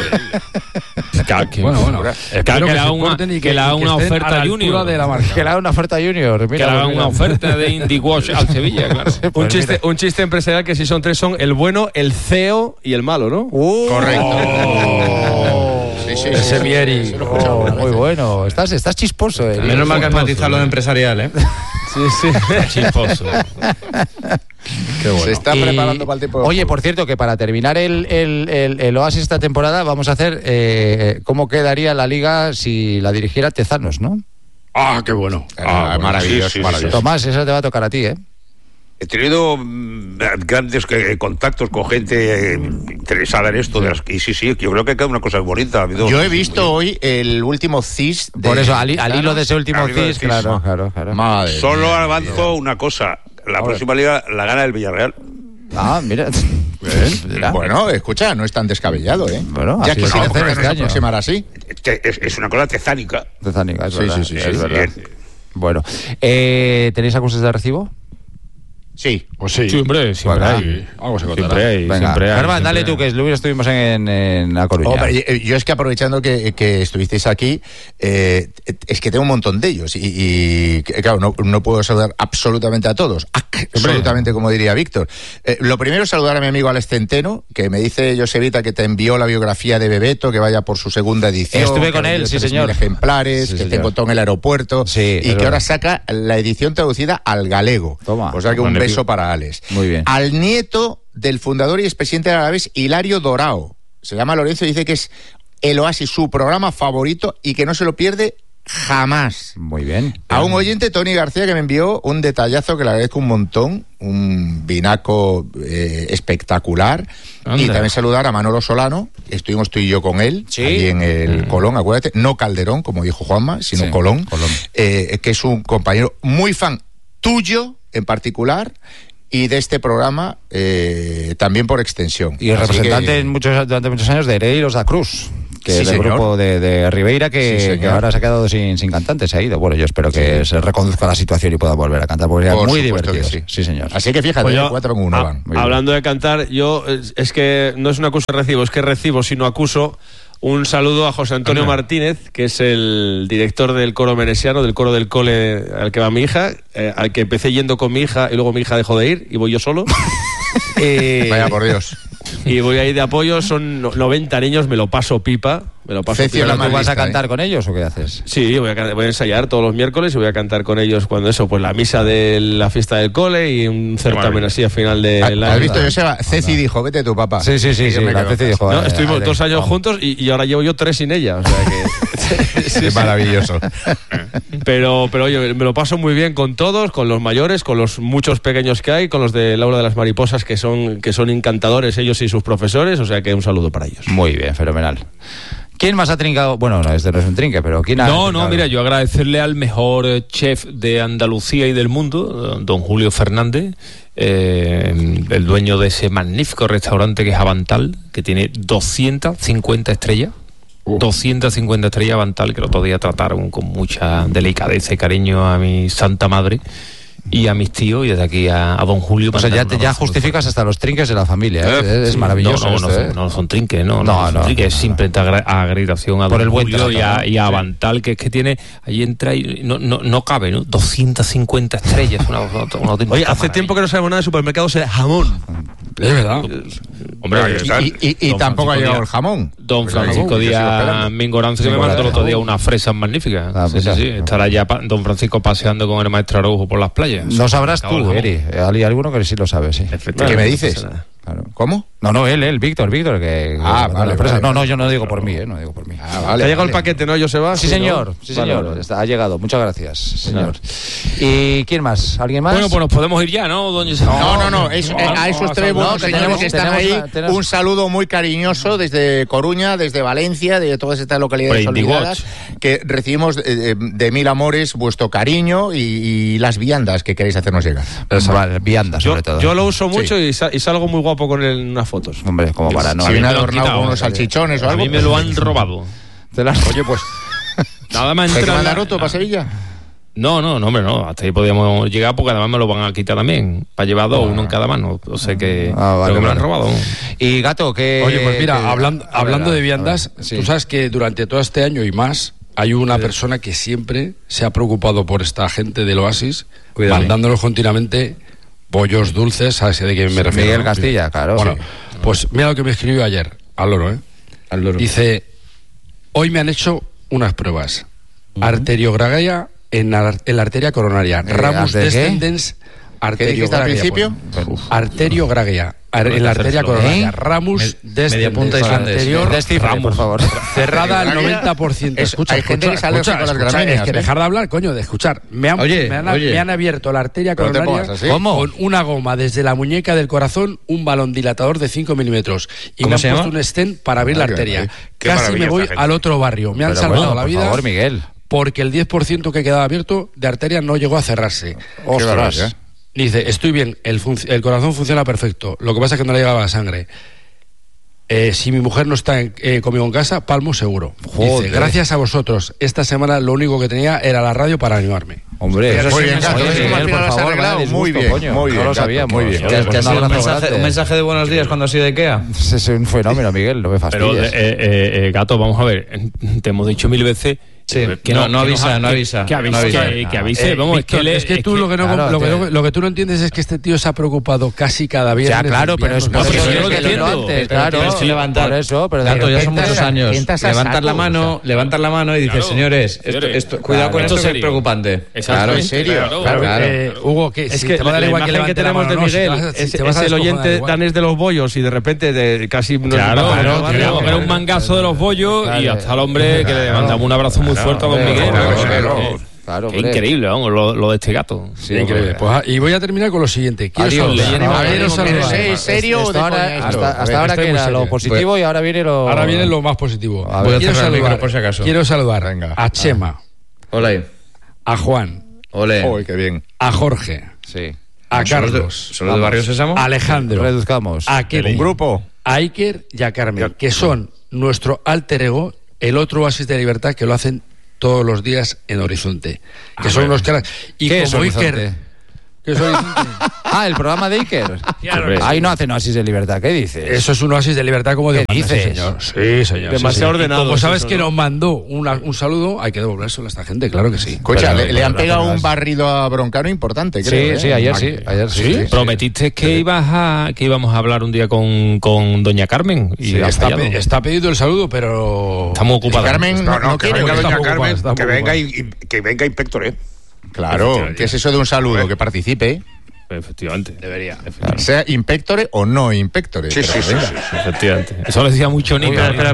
G: Bueno.
C: Que le haga una oferta Junior.
A: Que le haga una oferta Junior.
C: Que le haga una oferta de Indie Watch al Sevilla, claro.
F: Un chiste empresarial que si son tres son el bueno, el CEO y el malo, ¿no?
D: Correcto.
G: Ese Mieri.
A: Muy bueno. Estás chisposo.
E: Menos mal que has matizado lo de empresarial, ¿eh?
C: Sí. Chisposo.
D: Qué bueno. Se está preparando para el tiempo de
A: Oye, por cierto, que para terminar el Oasis esta temporada vamos a hacer cómo quedaría la liga si la dirigiera Tezanos, ¿no?
G: Qué bueno.
D: Maravilloso.
B: Sí.
A: Tomás, esa te va a tocar a ti, ¿eh?
B: He tenido grandes contactos con gente interesada en esto. Y sí, yo creo que queda una cosa bonita.
D: Yo he visto hoy el último CIS.
A: Por eso, al hilo de ese último CIS, claro.
D: Madre
B: Solo
D: mía,
B: avanzo una cosa. La próxima liga la gana el Villarreal.
A: Mira.
D: Bueno, escucha, no es tan descabellado, ¿eh?
A: Bueno,
D: ya
A: así
D: quisiera
A: es,
D: hacer aproximar así.
B: Es una cosa tezánica.
A: Tezánica, es verdad.
D: Sí,
A: es verdad. Bueno, ¿tenéis acuses de recibo?
D: Sí.
G: Pues sí.
C: Sí, hombre, siempre
A: Bueno,
C: hay.
G: Algo se
C: Siempre
G: contará.
C: hay.
A: Venga, Germán, dale tú, que luego estuvimos en La Coruña.
D: Hombre, yo es que aprovechando que estuvisteis aquí, es que tengo un montón de ellos y claro, no puedo saludar absolutamente a todos, absolutamente, como diría Víctor. Lo primero es saludar a mi amigo Alex Centeno, que me dice Josevita que te envió la biografía de Bebeto, que vaya por su segunda edición.
A: Estuve con él, sí, señor.
D: Ejemplares,
A: Sí,
D: que
A: señor.
D: te encontró en el aeropuerto,
A: Sí,
D: y que ahora saca la edición traducida al galego.
A: Toma.
D: O sea que un beso para Alex.
A: Muy bien.
D: Al nieto del fundador y expresidente de Alavés, Hilario Dorao. Se llama Lorenzo y dice que es el Oasis, su programa favorito, y que no se lo pierde jamás.
A: Muy bien.
D: A un oyente, Tony García, que me envió un detallazo que le agradezco un montón, un vinaco espectacular.
C: Anda.
D: Y también saludar a Manolo Solano, estuvimos tú y yo con él,
A: Sí.
D: allí en el Colón, acuérdate, no Calderón, como dijo Juanma, sino
A: Sí,
D: Colón,
A: Colón.
D: que es un compañero muy fan tuyo en particular, y de este programa también por extensión.
A: Y el
D: Así
A: representante
D: que-
A: durante muchos años de Hereiros da Cruz, que
D: Sí,
A: es del
D: señor.
A: grupo de Ribeira,
D: Sí,
A: que
D: señor.
A: ahora se ha quedado sin cantante, se ha ido. Bueno, yo espero que se reconduzca la situación y pueda volver a cantar, porque era
D: Por
A: muy
D: supuesto
A: divertido.
D: que
A: Sí, señor.
D: Así que fíjate,
F: Pues yo,
D: 4-1 van.
A: Muy bien.
F: hablando de cantar, yo es que no es una acusa de recibo, es que recibo, sino acuso. Un saludo a José Antonio Martínez, que es el director del coro menesiano, del coro del cole al que va mi hija, al que empecé yendo con mi hija y luego mi hija dejó de ir y voy yo solo.
D: Vaya por Dios.
F: Y voy ahí de apoyo, son 90 niños, me lo paso pipa.
D: Ceci,
A: ¿Pero
D: la
A: tú
D: más
A: vas a
D: lista,
A: cantar con ellos o qué haces?
F: Sí, voy a ensayar todos los miércoles y voy a cantar con ellos cuando eso, pues la misa de la fiesta del cole y un certamen así a final del año.
D: ¿Has visto, Joseba? Ceci dijo, vete tu papá.
A: Sí,
D: Y yo me
A: la
D: quedo
A: Ceci
D: en casa.
A: dijo,
F: No, estuvimos
A: Alex,
F: 2 años
A: vamos.
F: juntos y ahora llevo yo 3 sin ella. O sea que,
D: Es maravilloso.
F: pero oye, me lo paso muy bien con todos, con los mayores, con los muchos pequeños que hay, con los de Laura de las Mariposas que son encantadores ellos y sus profesores, o sea que un saludo para ellos.
A: Muy bien, fenomenal. ¿Quién más ha trincado? Bueno, no, este no es un trinque, pero ¿quién ha trincado?
C: Mira, yo agradecerle al mejor chef de Andalucía y del mundo, don Julio Fernández, el dueño de ese magnífico restaurante que es Avantal, que tiene 250 estrellas. 250 estrellas Avantal, que el otro día trataron con mucha delicadeza y cariño a mi santa madre y a mis tíos, y desde aquí a don Julio.
A: O sea,
C: mandar un
A: ya
C: abrazo muy
A: justificas hasta los trinques de la familia, ¿eh?
C: fuerte.
A: Es maravilloso.
C: No,
A: esto,
C: no son trinques, no
A: No,
C: son trinques, es simplemente agradección a
A: Por
C: don
A: el buen
C: Julio
A: trato,
C: y a
A: ¿no?
C: Avantal, que es que tiene, ahí entra y no cabe, ¿no? 250 estrellas, una
F: Oye, hace tiempo que no sabemos nada de supermercados de jamón.
G: Es verdad.
C: Hombre,
D: y tampoco ha llegado el jamón.
C: Don Francisco Díaz Mingoranzo, que me mandó el otro día unas fresas magníficas. Sí. Estará ya Don Francisco paseando con el maestro Araujo por las playas.
A: No sabrás tú, Eri. Hay alguno que sí lo sabe, sí.
D: ¿Qué me dices?
A: Claro.
D: ¿Cómo?
A: No, él, Víctor, que...
D: Vale.
A: No, yo no digo por mí, no digo por mí.
F: ¿Te ha llegado el paquete, no, Joseba?
A: Sí, señor. Vale. Ha llegado. Muchas gracias, señor. ¿Y quién más? ¿Alguien más?
C: Bueno, pues nos podemos ir ya, ¿no, don José?
D: No. A esos tres buenos señores que están ahí, un saludo muy cariñoso desde Coruña, desde Valencia, de todas estas localidades olvidadas, que recibimos de mil amores vuestro cariño y las viandas que queréis hacernos llegar.
A: Viandas, sobre todo.
F: Yo lo uso mucho y salgo muy guapo con él en unas fotos.
A: Hombre, como para no...
D: Si viene adornado con unos salchichones o algo.
C: A mí me lo han robado.
D: Oye, pues...
C: Nada más
D: ¿Te
C: entrar...
D: mandan otro para Sevilla?
C: No, hombre, no. Hasta ahí podíamos llegar porque además me lo van a quitar también. Para llevar dos, uno en cada mano. O sea que...
A: Vale,
C: me lo han robado.
A: Y Gato, que...
G: Oye, pues mira, hablando de viandas, tú sabes que durante todo este año y más hay una persona que siempre se ha preocupado por esta gente del Oasis, mandándonos continuamente bollos dulces, ¿sabes de quién me refiero?
A: Miguel Castilla, claro.
G: Bueno, pues mira lo que me escribió ayer, al loro,
E: Al loro.
G: Dice, hoy me han hecho unas pruebas. Arteriografía en la arteria coronaria. Ramus descendens
D: ¿Qué dijiste al principio?
G: Arteriografía en la arteria coronaria. Ramus
E: descendens
G: anterior.
A: Ramus, por favor.
G: Cerrada al 90%. Escucha,
D: hay gente que sale con las gramíneas.
G: Es que dejar de hablar, coño, de escuchar. Me han abierto la arteria coronaria con una goma desde la muñeca del corazón, un balón dilatador de 5 milímetros. Y me han puesto un stent para abrir la arteria. Casi me voy al otro barrio. Me han salvado la vida.
A: Por favor, Miguel.
G: Porque el 10% que quedaba abierto de arteria no llegó a cerrarse.
A: Ostras.
G: Dice, estoy bien, el corazón funciona perfecto, lo que pasa es que no le llegaba la sangre. Si mi mujer no está conmigo en casa, palmo seguro. Dice, gracias a vosotros, esta semana lo único que tenía era la radio para animarme.
A: Hombre,
D: muy bien, por favor, muy bien,
A: no lo sabía, muy bien.
E: ¿Qué ha sido un mensaje de buenos días cuando has ido de IKEA?
A: Es un fenómeno, Miguel, no me fastidies.
C: Pero, Gato, vamos a ver, te hemos dicho 1000 veces...
E: Sí, que no avisa.
C: Que avise, vamos,
G: es que tú lo que tú no entiendes es que este tío se ha preocupado casi cada viernes.
A: Ya, claro, pero es por eso
C: yo lo entiendo.
A: Antes, claro,
E: tienes que levantar.
A: Por eso, pero
E: Gato, ya son muchos años. Levantar la mano y dices, señores, cuidado con esto, es preocupante.
C: Claro,
D: en serio.
G: Claro. Hugo, que
F: es que la imagen que tenemos de Miguel es el oyente danés de los bollos y de repente casi...
C: Claro, era un mangazo de los bollos y hasta el hombre que le mandamos un abrazo muy fuerte a don Miguel.
A: Claro,
C: increíble, vamos, lo de este gato.
G: Sí, increíble. Pues, y voy a terminar con lo siguiente. Quiero saludar.
D: ¿En serio?
A: Hasta ahora que era lo positivo y ahora viene lo...
G: Ahora viene lo más positivo.
E: Quiero saludar, por si acaso.
G: Quiero saludar a Chema.
E: Hola.
G: A Juan.
E: Ole.
D: Qué bien.
G: A Jorge.
A: Sí.
G: A Carlos.
E: ¿Solo de Barrio Sésamo?
G: A Alejandro.
A: Reduzcamos.
G: A Kelly.
D: Un grupo.
G: A Iker y a Carmen, que son nuestro alter ego, el otro oasis de libertad que lo hacen todos los días en Horizonte, que son unos caras. Y
A: ¿qué
G: como
A: es
G: Iker, ¿qué es Horizonte?
A: El programa de Iker.
G: Claro,
A: ahí no hacen oasis de libertad, ¿qué dices?
G: Eso es un oasis de libertad como de
A: dices?
G: Sí, señor. Sí, señor.
F: Demasiado ordenado.
G: Como sabes que nos mandó un saludo, hay que devolvérselo a esta gente, claro que sí.
D: Escucha, le han pegado un barrido a Broncano importante, creo.
A: Sí, ayer sí.
C: Prometiste que íbamos a hablar un día con doña Carmen y
G: está pedido el saludo, pero
C: estamos ocupados.
D: Carmen no
B: que
D: quiere.
B: venga doña Carmen, que venga Inspector,
D: Claro, ¿qué es eso de un saludo? Que participe.
C: Efectivamente.
G: Debería.
D: Sea Inspectore o no Inspectore.
B: Sí.
C: Efectivamente. Eso lo decía mucho Nito.
E: Espera.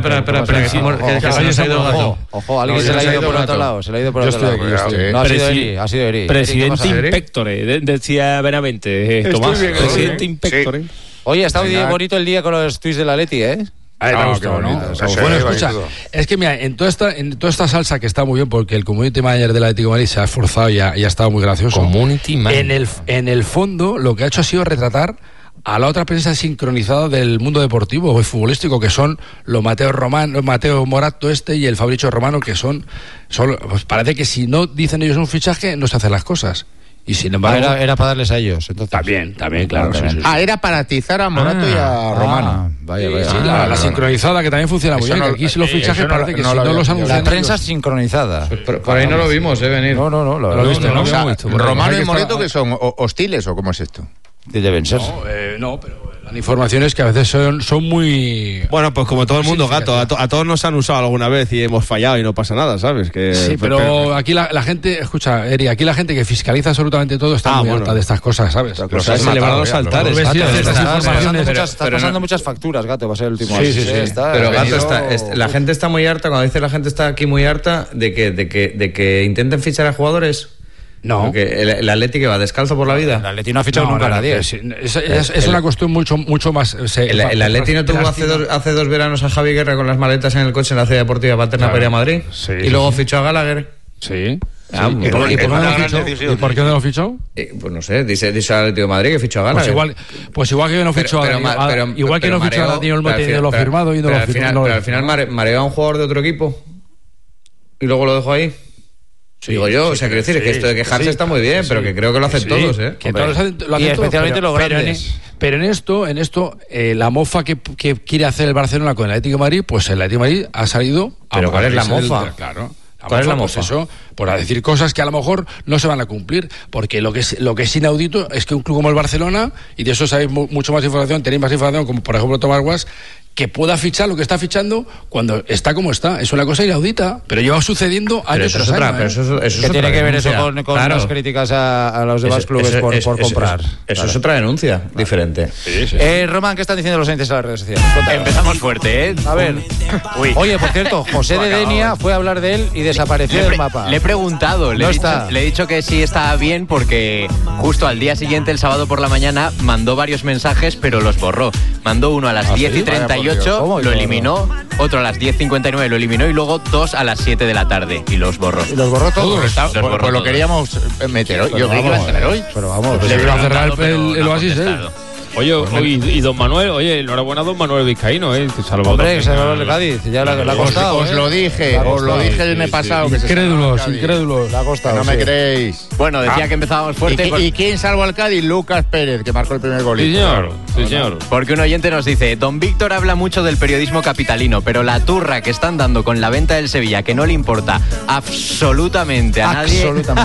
A: Ojo, alguien se le ha ido por otro lado. No, ha sido Eri.
C: Presidente Inspectore, decía Benavente. Tomás, presidente Inspectore.
A: Oye, ha estado bonito el día con los tweets de la Leti, ¿eh?
D: Qué bonito.
G: Bueno, escucha, es que mira, en toda esta salsa que está muy bien, porque el community manager del Atlético de Madrid se ha esforzado y ha estado muy gracioso.
C: Community manager.
G: En el fondo, lo que ha hecho ha sido retratar a la otra prensa sincronizada del mundo deportivo o futbolístico, que son los Mateo Morato y el Fabricio Romano, que son pues parece que si no dicen ellos un fichaje, no se hacen las cosas. Y sin embargo...
A: Era para darles a ellos, entonces.
G: También, claro. Sí.
D: Era para atizar a Morato y a Romano.
A: Vaya.
G: Sí, la sincronizada, que también funciona muy bien. Que aquí si los fichajes parece que si no los anuncian...
A: La prensa sincronizada.
E: Por ahí no lo vimos, venir.
A: No. Lo he visto,
D: ¿no? Romano y Morato, que son hostiles, ¿o cómo es esto?
A: Deben ser.
G: No, pero... Informaciones que a veces son muy...
F: Bueno, pues como todo el mundo, Gato, a todos nos han usado alguna vez y hemos fallado y no pasa nada, ¿sabes?
G: Sí, pero aquí la gente, escucha, Eri, aquí la gente que fiscaliza absolutamente todo está muy harta de estas cosas, ¿sabes?
F: Pero se celebran los altares.
A: Está pasando muchas facturas, Gato, va a ser el último año.
E: Sí. Pero Gato, la gente está muy harta, cuando dice la gente está aquí muy harta, de que intenten fichar a jugadores.
G: No.
E: Porque el Atleti que va descalzo por la vida.
A: El Atleti no ha fichado nunca a nadie.
G: Es una cuestión mucho más...
E: El Atleti no tuvo hace 2 veranos a Javi Guerra con las maletas en el coche en la ciudad deportiva Paterna para ir a Madrid.
G: Sí,
E: y luego fichó a Gallagher.
G: Sí. ¿Y por qué no lo fichó?
E: Pues no sé, dice el Atlético de Madrid que fichó a Gallagher.
G: Pues igual que no fichó a Daniel. Igual que no fichó a Daniel Olmo, lo firmado y no lo firmó.
E: Pero al final mareó a un jugador de otro equipo y luego lo dejó ahí. Digo yo, quiero decir, que esto de quejarse está muy bien, pero que creo que lo hacen todos, ¿eh?
A: Que todos lo hacen, y especialmente los grandes.
G: Pero en esto, la mofa que quiere hacer el Barcelona con el Atlético de Madrid, pues el Atlético de Madrid ha salido...
E: ¿Pero cuál es la mofa?
G: Claro.
E: ¿Cuál es la mofa?
G: Pues eso, por decir cosas que a lo mejor no se van a cumplir, porque lo que es inaudito es que un club como el Barcelona, y de eso sabéis mucho más información, tenéis más información, como por ejemplo Tomás Guas, que pueda fichar lo que está fichando cuando está como está. Es una cosa inaudita, pero lleva sucediendo años tras años.
E: Pero eso
A: ¿Qué tiene que ver eso con las críticas a los demás clubes por comprar?
E: Eso es otra denuncia diferente.
A: Román, ¿qué están diciendo los oyentes en las redes sociales?
H: Empezamos fuerte, ¿eh?
A: A ver. Oye, por cierto, José de Denia fue a hablar de él y desapareció del mapa.
H: Le he preguntado, le he dicho que sí está bien porque justo al día siguiente, el sábado por la mañana, mandó varios mensajes, pero los borró. Mandó uno a las 10:38, lo eliminó, otro a las 10:59 lo eliminó y luego 2 a las 7 de la tarde y los borró.
A: ¿Y los borró todos?
D: Pues lo queríamos meter hoy. Yo creí que iba a entrar hoy.
A: Pero vamos,
G: le iba a cerrar el Oasis,
C: Oye, y don Manuel, enhorabuena a don Manuel Vizcaíno,
A: que salvó el Cádiz, ya le ha costado.
D: Os lo dije el mes pasado.
G: Incrédulos.
A: Le ha costado.
D: No me creéis.
H: Bueno, decía que empezábamos fuerte.
D: ¿Y quién salvó al Cádiz? Lucas Pérez, que marcó el primer gol.
C: Sí, señor.
H: Porque un oyente nos dice: don Víctor habla mucho del periodismo capitalino, pero la turra que están dando con la venta del Sevilla, que no le importa absolutamente a nadie.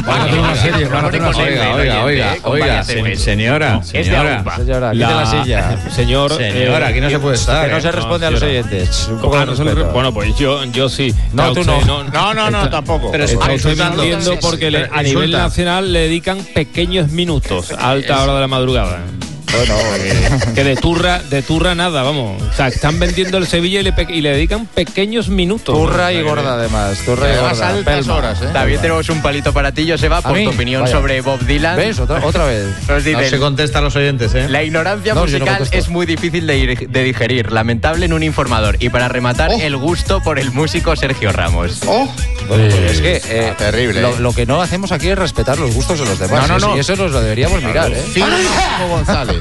E: Oiga, señora.
A: Quite la silla.
C: Señora,
E: aquí no se puede estar.
A: Que no se responde a los oyentes. Un poco de respeto.
C: Bueno, pues yo sí.
A: No, tú no.
D: No, tampoco.
C: Pero estoy mintiendo porque a nivel nacional le dedican pequeños minutos a alta hora de la madrugada.
A: Bueno,
C: que de turra nada, vamos. O sea, están vendiendo el Sevilla y le dedican pequeños minutos.
A: Turra y gorda, además. Turra y gorda.
D: Altas horas, ¿eh?
H: También tenemos un palito para ti, Joseba, por tu opinión sobre Bob Dylan.
A: ¿Ves? Otra vez.
H: Nos dicen,
E: no se contesta a los oyentes, ¿eh?
H: La ignorancia musical es muy difícil de digerir, lamentable en un informador. Y para rematar, el gusto por el músico Sergio Ramos.
A: Es que
D: terrible.
A: Lo que no hacemos aquí es respetar los gustos de los demás.
D: No.
A: Y eso nos lo deberíamos mirar, ¿eh?
D: González.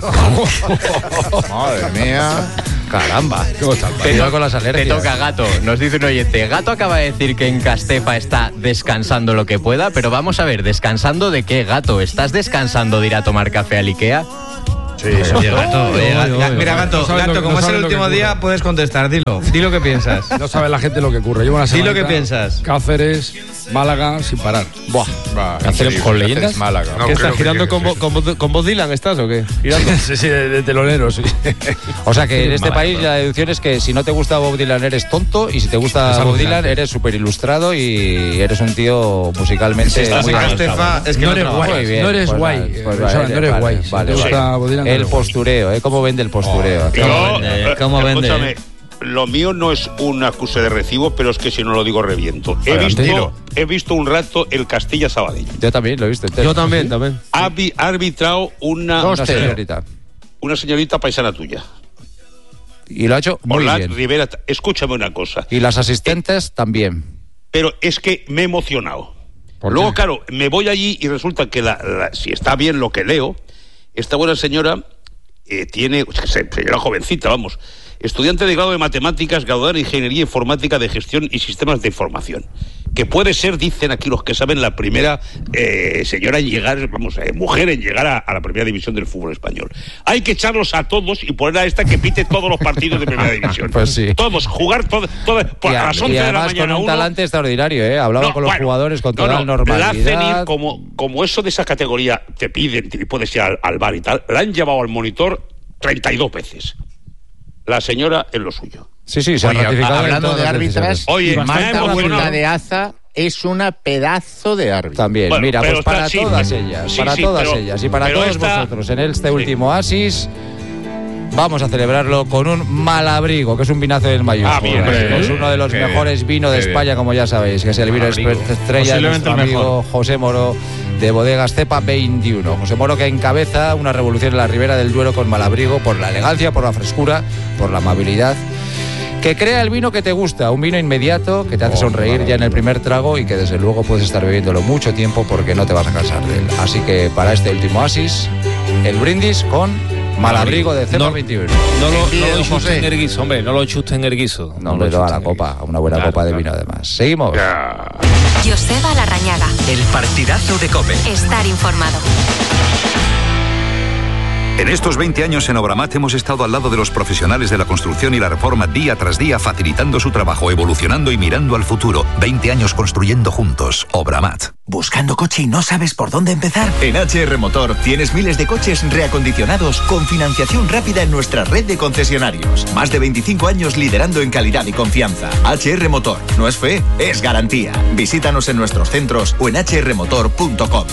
D: Madre mía.
A: Caramba. Con las alergias.
H: Te toca, Gato. Nos dice un oyente. Gato acaba de decir que en Castefa está descansando lo que pueda, pero vamos a ver, ¿descansando de qué, Gato? ¿Estás descansando de ir a tomar café al Ikea?
E: Sí, Gato. Mira, Gato, como es el último día, puedes contestar. Di lo que piensas.
G: No sabe la gente lo que ocurre.
E: Di lo que piensas.
G: Cáceres, Málaga, sin parar.
C: ¿Cáceres con leyendas?
D: Málaga.
F: ¿Qué estás girando con Bob Dylan? ¿Estás o qué?
G: Sí, de telonero, sí.
A: O sea que en este país la deducción es que si no te gusta Bob Dylan eres tonto y si te gusta Bob Dylan eres súper ilustrado y eres un tío musicalmente
E: si estás
A: muy
E: en Castefa, es que
G: no eres guay. No eres guay. No eres guay.
A: Te gusta Bob Dylan. El postureo, ¿cómo vende el postureo?
E: ¿Cómo vende?
B: Escúchame, lo mío no es un acuse de recibo, pero es que si no lo digo reviento. He visto un rato el Castilla Sabadell.
A: Yo también lo he visto entero.
F: Yo también.
B: Ha arbitrado una señorita paisana tuya.
A: Y lo ha hecho muy bien.
B: Rivera, escúchame una cosa.
A: Y las asistentes también.
B: Pero es que me he emocionado. Luego, claro, me voy allí y resulta que si está bien lo que leo, esta buena señora tiene, señora jovencita, vamos, estudiante de grado de matemáticas, graduada en ingeniería informática de gestión y sistemas de información, que puede ser, dicen aquí los que saben, la primera señora en llegar, mujer en llegar a la primera división del fútbol español. Hay que echarlos a todos y poner a esta que pite todos los partidos de primera división.
A: Pues sí.
B: Todos, jugar todo a las 11 de la mañana.
A: Con un talante extraordinario, ¿eh? Hablaba con los jugadores con toda normalidad.
B: La hacen ir como eso de esa categoría te piden y puedes ir al bar y tal. La han llevado al monitor 32 veces. La señora es lo suyo.
A: Sí, se ha ratificado.
D: Hablando de árbitras,
B: Marta
D: Huerta de Aza es una pedazo de árbitra.
A: También,
B: bueno,
A: mira, pues para
B: sí,
A: todas ellas, ellas y para todos vosotros en este último Oasis, vamos a celebrarlo con un Malabrigo, que es un vinazo del mayúsculo. Es uno de los mejores vinos de España, como ya sabéis, que es el vino estrella de nuestro amigo José Moro, de Bodegas Cepa 21. José Moro, que encabeza una revolución en la Ribera del Duero con Malabrigo, por la elegancia, por la frescura, por la amabilidad, que crea el vino que te gusta, un vino inmediato que te hace sonreír ya en el primer trago y que desde luego puedes estar bebiéndolo mucho tiempo porque no te vas a cansar de él. Así que para este último Oasis, el brindis con Malabrigo de Cepa 21.
C: No lo chusten en el guiso, hombre, no lo chusten en el guiso.
A: No le da la copa, una buena copa de vino además. Seguimos.
I: Joseba Larrañaga.
J: El partidazo de COPE.
I: Estar informado.
J: En estos 20 años en Obramat hemos estado al lado de los profesionales de la construcción y la reforma día tras día, facilitando su trabajo, evolucionando y mirando al futuro. 20 años construyendo juntos. Obramat.
K: ¿Buscando coche y no sabes por dónde empezar? En HR Motor tienes miles de coches reacondicionados con financiación rápida en nuestra red de concesionarios. Más de 25 años liderando en calidad y confianza. HR Motor. No es fe, es garantía. Visítanos en nuestros centros o en hrmotor.com.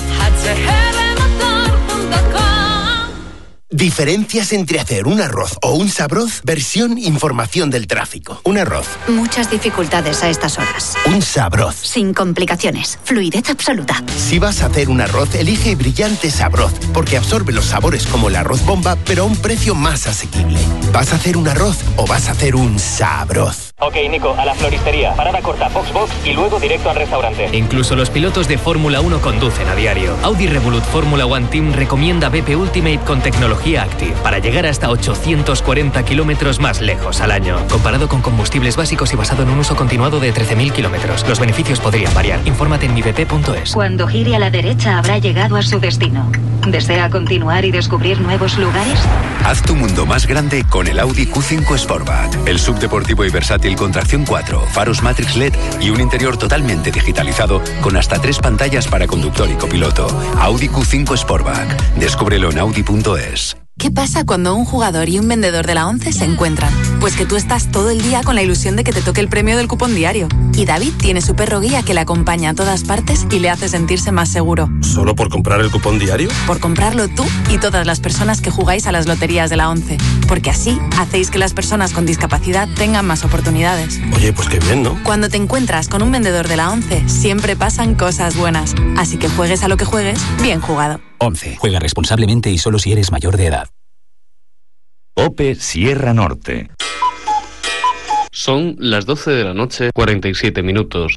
L: Diferencias entre hacer un arroz o un sabroz. Versión información del tráfico. Un arroz.
I: Muchas dificultades a estas horas.
L: Un sabroz.
I: Sin complicaciones. Fluidez absoluta.
L: Si vas a hacer un arroz, elige Brillante Sabroz, porque absorbe los sabores como el arroz bomba, pero a un precio más asequible. ¿Vas a hacer un arroz o vas a hacer un sabroz?
M: Ok, Nico, a la floristería. Parada corta, Foxbox y luego directo al restaurante.
N: Incluso los pilotos de Fórmula 1 conducen a diario. Audi Revolut Fórmula One Team recomienda BP Ultimate con tecnología Active para llegar hasta 840 kilómetros más lejos al año. Comparado con combustibles básicos y basado en un uso continuado de 13.000 kilómetros. Los beneficios podrían variar. Infórmate en mibp.es.
I: Cuando gire a la derecha habrá llegado a su destino. ¿Desea continuar y descubrir nuevos lugares?
O: Haz tu mundo más grande con el Audi Q5 Sportback. El subdeportivo y versátil con tracción 4, faros Matrix LED y un interior totalmente digitalizado con hasta 3 pantallas para conductor y copiloto. Audi Q5 Sportback. Descúbrelo en audi.es.
P: ¿Qué pasa cuando un jugador y un vendedor de la ONCE se encuentran? Pues que tú estás todo el día con la ilusión de que te toque el premio del cupón diario. Y David tiene su perro guía que le acompaña a todas partes y le hace sentirse más seguro.
Q: ¿Solo por comprar el cupón diario?
P: Por comprarlo tú y todas las personas que jugáis a las loterías de la ONCE. Porque así hacéis que las personas con discapacidad tengan más oportunidades.
Q: Oye, pues qué bien, ¿no?
P: Cuando te encuentras con un vendedor de la ONCE, siempre pasan cosas buenas. Así que juegues a lo que juegues, bien jugado.
R: 11. Juega responsablemente y solo si eres mayor de edad.
S: COPE Sierra Norte.
T: Son las 12 de la noche, 47 minutos.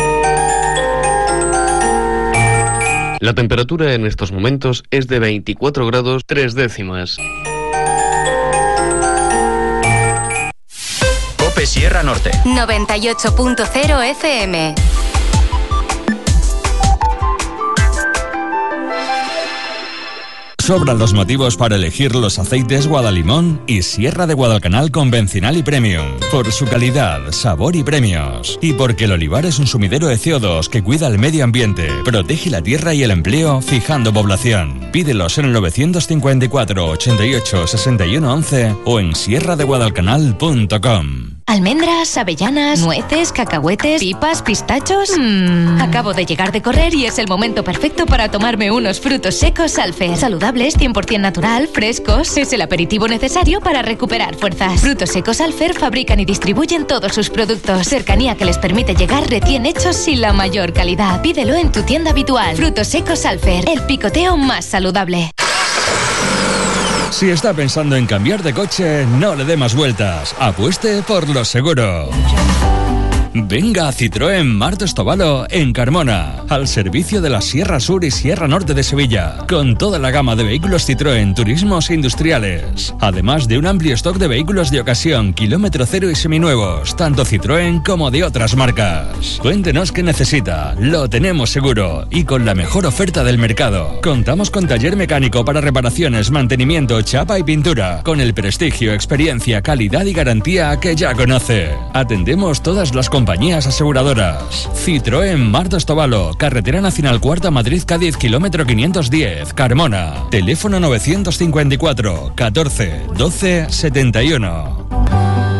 T: La temperatura en estos momentos es de 24 grados 3 décimas.
R: COPE Sierra Norte.
I: 98.0 FM.
U: Sobran los motivos para elegir los aceites Guadalimón y Sierra de Guadalcanal convencional y premium. Por su calidad, sabor y premios. Y porque el olivar es un sumidero de CO2 que cuida el medio ambiente, protege la tierra y el empleo, fijando población. Pídelos en el 954 88 61 11 o en sierradeguadalcanal.com.
V: Almendras, avellanas, nueces, cacahuetes, pipas, pistachos. Acabo de llegar de correr y es el momento perfecto para tomarme unos frutos secos Alfer. Saludables, 100% natural, frescos. Es el aperitivo necesario para recuperar fuerzas. Frutos secos Alfer fabrican y distribuyen todos sus productos. Cercanía que les permite llegar recién hechos y la mayor calidad. Pídelo en tu tienda habitual. Frutos secos Alfer, el picoteo más saludable.
U: Si está pensando en cambiar de coche, no le dé más vueltas. Apueste por lo seguro. Venga a Citroën Martos Tobalo en Carmona, al servicio de la Sierra Sur y Sierra Norte de Sevilla, con toda la gama de vehículos Citroën turismos e industriales, además de un amplio stock de vehículos de ocasión, kilómetro cero y seminuevos, tanto Citroën como de otras marcas. Cuéntenos qué necesita, lo tenemos seguro y con la mejor oferta del mercado. Contamos con taller mecánico para reparaciones, mantenimiento, chapa y pintura, con el prestigio, experiencia, calidad y garantía que ya conoce. Atendemos todas las compañías aseguradoras. Citroën Marta Estovalo, Carretera Nacional Cuarta Madrid-Cádiz, kilómetro 510, Carmona. Teléfono 954 14 12 71.